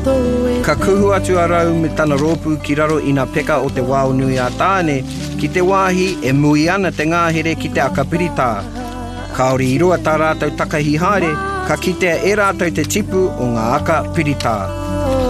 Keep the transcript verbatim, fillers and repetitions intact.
Ka kuhu atu arau me tana rōpū ki raro i ngā peka o te wao nui a tāne, ki te wāhi e mui ana te ngāhere ki te akapirita. Kāore i roa tā rātou takahi haere, ka kitea e rātou te tipu o ngā aka pirita.